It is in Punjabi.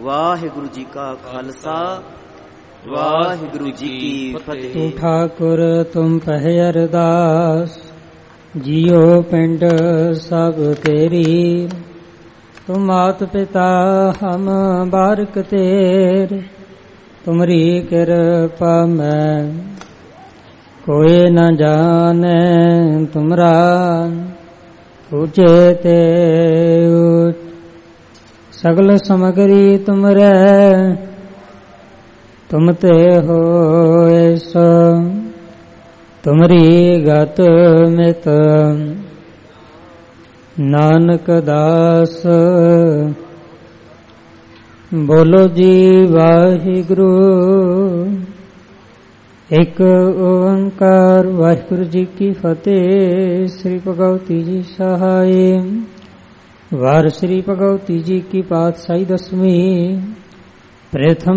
ਵਾਹਿਗੁਰੂ ਜੀ ਕਾ ਖਾਲਸਾ ਵਾਹਿਗੁਰੂ ਜੀ ਕੀ ਫਤਿਹ। ਤੂੰ ਠਾਕੁਰ ਤੁਮ ਪਹਿ ਅਰਦਾਸ, ਜੀਉ ਪਿੰਡ ਸਭ ਤੇਰੀ। ਤੁਮ ਮਾਤ ਪਿਤਾ ਹਮ ਬਾਰਕ ਤੇਰ, ਤੁਮਰੀ ਕਿਰਪਾ ਮੈਂ ਕੋਇ ਨ ਜਾਣੈ ਤੁਮਰਾ। ਊਚੇ ਤੇ ਊਚ ਸਗਲ ਸਮਗਰੀ ਤੁਮਰੈ, ਤੁਮ ਤੇ ਹੋਇ ਸੋ ਤੁਮਰੀ ਗਤ ਮਿਤ। ਨਾਨਕ ਦਾਸ ਬੋਲੋ ਜੀ ਵਾਹਿਗੁਰੂ, ਇੱਕ ਓੰਕਾਰ ਵਾਹਿਗੁਰੂ ਜੀ ਕੀ ਫਤਿਹ। ਸ੍ਰੀ ਭਗਵਤੀ ਜੀ ਸਹਾਈ। ਵਾਰ ਸ੍ਰੀ ਭਗਵਤੀ ਜੀ ਕੀ ਪਾਤਸ਼ਾਹੀ ਦਸਵੀਂ। ਪ੍ਰਥਮ